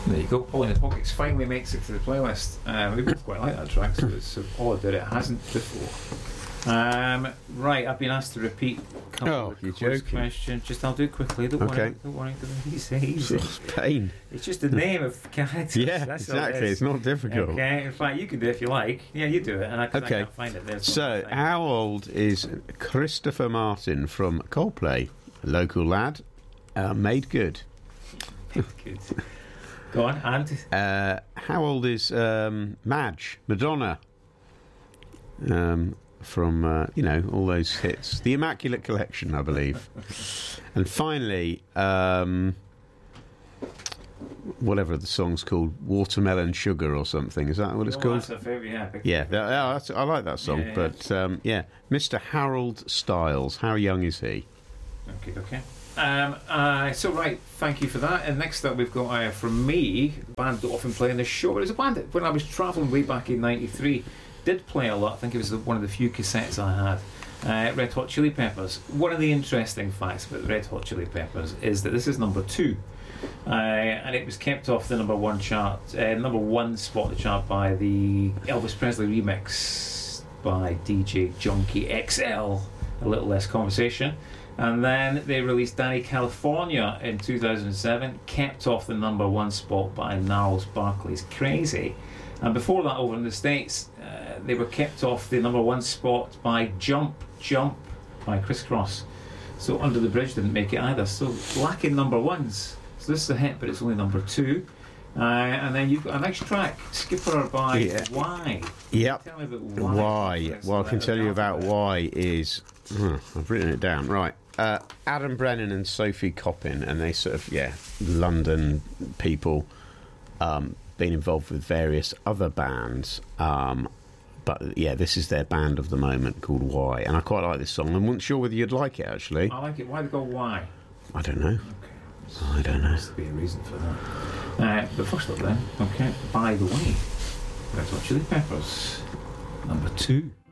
There you go. All in the Pockets finally makes it to the playlist. We both quite like that track, so it's odd that it hasn't before. Right, I've been asked to repeat a couple of quiz questions. I'll do it quickly. Don't worry. Easy. Pain. It's just the name of characters. Yeah, that's exactly. It's not difficult. Okay. In fact, you can do it if you like. Yeah, you do it, and I can't find it there. So, how old is Christopher Martin from Coldplay? A local lad. Made good. Good. Go on, and how old is Madge, Madonna? From all those hits, the Immaculate Collection, I believe. And finally, whatever the song's called, Watermelon Sugar or something. Is that what it's called? That's a favourite. I like that song. Yeah. But Mr. Harold Styles, how young is he? Okay. So right, thank you for that. And next up we've got from me, a band that often play in this show, but it's a band that when I was travelling way back in '93 did play a lot. I think it was one of the few cassettes I had. Red Hot Chili Peppers. One of the interesting facts about the Red Hot Chili Peppers is that this is number 2, and it was kept off the number 1 chart, number 1 spot of the chart by the Elvis Presley remix by DJ Junkie XL, A Little Less Conversation. And then they released Danny California in 2007, kept off the number 1 spot by Gnarls Barkley's Crazy. And before that, over in the States, they were kept off the number 1 spot by Jump by Criss Cross. So Under the Bridge didn't make it either. So lacking number 1s. So this is a hit, but it's only number 2. And then you've got a next track, Skipper by Why. Yep. Tell me about Why. Well, I can tell you about Why is... I've written it down. Right. Adam Brennan and Sophie Coppin, and they sort of, London people, been involved with various other bands. But, this is their band of the moment called Why. And I quite like this song. I wasn't sure whether you'd like it, actually. I like it. Why they go Why? I don't know. Okay. I don't know. There must be a reason for that. But first up then, By the Way, Red Hot Chili Peppers, number 2.